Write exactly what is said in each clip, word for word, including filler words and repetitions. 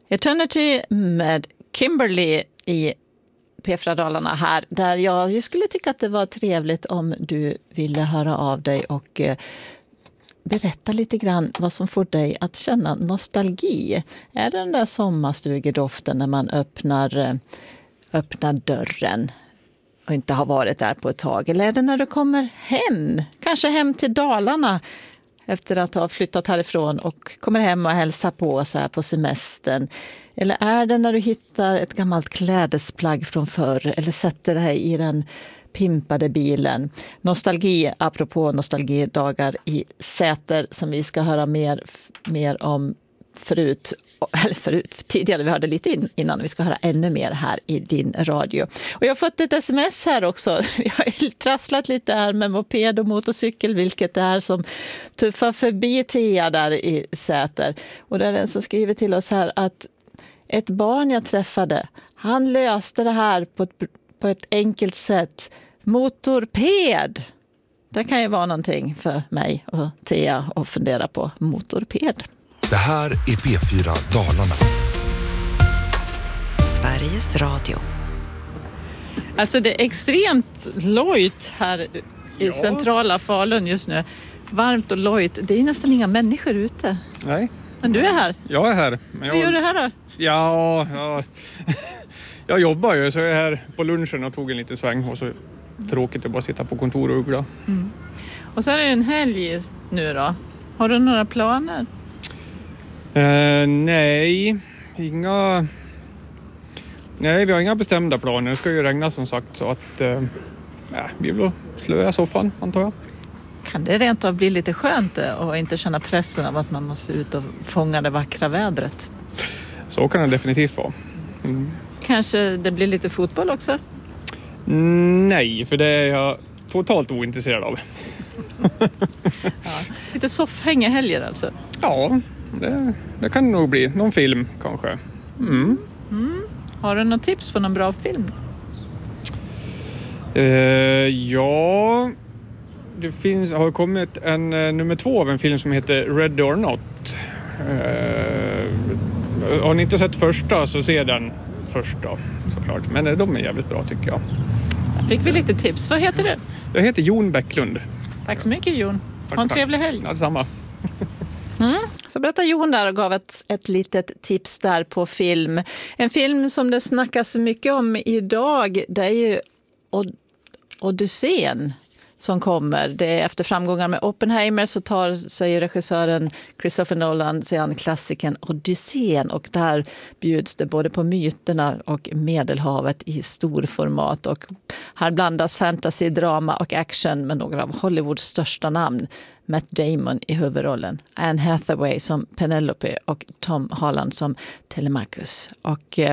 Eternity med Kimberly i P fyra Dalarna här, där jag skulle tycka att det var trevligt om du ville höra av dig och eh, berätta lite grann vad som får dig att känna nostalgi. Är det den där sommarstugedoften när man öppnar, eh, öppnar dörren och inte har varit där på ett tag? Eller är det när du kommer hem, kanske hem till Dalarna efter att ha flyttat härifrån och kommer hem och hälsar på så här på semestern? Eller är det när du hittar ett gammalt klädesplagg från förr eller sätter dig i den pimpade bilen? Nostalgi, apropå nostalgidagar i Säter som vi ska höra mer, mer om förut, eller förut, tidigare, vi hörde lite in, innan, vi ska höra ännu mer här i din radio. Och jag har fått ett sms här också, vi har trasslat lite här med moped och motorcykel, vilket det är som tuffar förbi Tia där i Säter. Och det är den som skriver till oss här att ett barn jag träffade, han löste det här på ett, på ett enkelt sätt. Motorped! Det kan ju vara någonting för mig och Tia att fundera på. Motorped. Det här är P fyra Dalarna. Sveriges Radio. Alltså det är extremt lojt här i ja. centrala Falun just nu. Varmt och lojt. Det är nästan inga människor ute. Nej. Men du är här. Jag är här. Men jag... Vad gör du här då? Ja, ja. jag jobbar ju så jag är här på lunchen och tog en liten sväng och så tråkigt att bara sitta på kontor och uggla. Mm. Och så är det en helg nu då. Har du några planer? Uh, nej, inga... Nej, vi har inga bestämda planer. Det ska ju regna som sagt så att uh, ja, vi vill slöa soffan antar jag. Kan det rent av bli lite skönt och inte känna pressen av att man måste ut och fånga det vackra vädret? Så kan det definitivt vara. Mm. Kanske det blir lite fotboll också? Mm, nej, för det är jag totalt ointresserad av. ja. Lite soffhängehelger alltså? Ja, det, det kan nog bli. Någon film kanske. Mm. Mm. Har du något tips på någon bra film? Uh, ja... Det finns, har kommit en uh, nummer två av en film som heter Ready or Not. Uh, har ni inte sett första så se den första såklart. Men uh, de är jävligt bra tycker jag. Där fick vi lite tips. Vad heter du? Jag heter Jon Bäcklund. Tack så mycket Jon. Tack, ha en tack. trevlig helg. Ja, detsamma. Mm. Så berättar Jon där och gav ett, ett litet tips där på film. En film som det snackas mycket om idag, det är ju Od- Odysseen som kommer. Det är efter framgångar med Oppenheimer så tar sig regissören Christopher Nolan sig an klassiken Odysseen och där bjuds det både på myterna och Medelhavet i stor format och här blandas fantasy, drama och action med några av Hollywoods största namn. Matt Damon i huvudrollen, Anne Hathaway som Penelope och Tom Holland som Telemachus. Och eh,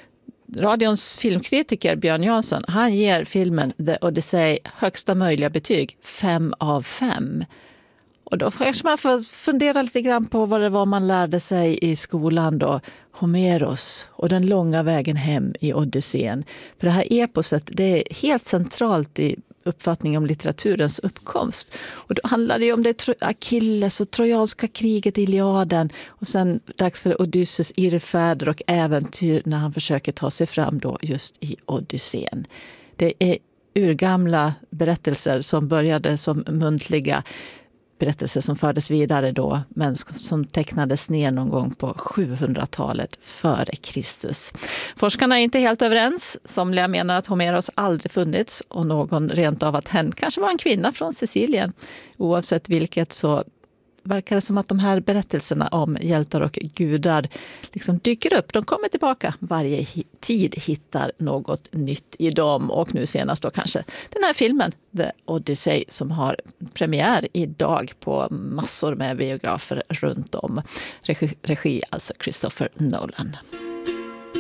radions filmkritiker Björn Jansson, han ger filmen The Odyssey högsta möjliga betyg, fem av fem. Och då kanske man får fundera lite grann på vad det var man lärde sig i skolan då. Homeros och den långa vägen hem i Odysseen. För det här eposet, det är helt centralt i uppfattning om litteraturens uppkomst. Och då handlar det ju om det Achilles och trojanska kriget i Iliaden och sen dags för Odysseus irrfärder och äventyr när han försöker ta sig fram då just i Odysseen. Det är urgamla berättelser som började som muntliga berättelser som fördes vidare då, men som tecknades ner någon gång på sjuhundratalet före Kristus. Forskarna är inte helt överens. Somliga menar att Homeros aldrig funnits och någon rent av att hen kanske var en kvinna från Sicilien. Oavsett vilket så verkar det som att de här berättelserna om hjältar och gudar liksom dyker upp. De kommer tillbaka. Varje tid hittar något nytt i dem. Och nu senast då kanske den här filmen, The Odyssey, som har premiär idag på massor med biografer runt om. Regi, regi alltså Christopher Nolan.